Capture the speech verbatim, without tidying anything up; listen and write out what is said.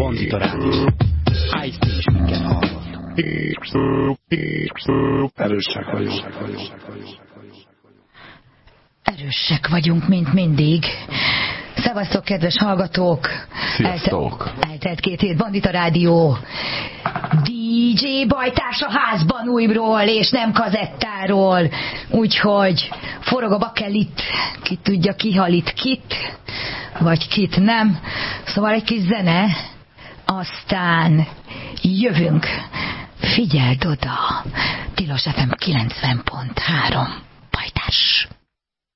Bandita Rádió. Ice-T is minket hallgat. Erősek vagyunk. Erősek vagyunk, mint mindig. Szevasztok, kedves hallgatók! Sziasztok! Eltelt, eltelt két hét Bandita Rádió. dé dzsé Bajtárs a házban újból, és nem kazettáról. Úgyhogy forog a bakelit, ki tudja, ki halít kit, vagy kit nem. Szóval egy kis zene, aztán jövünk. Figyeld oda! Tilos ef em kilencven pont három. Bajtárs!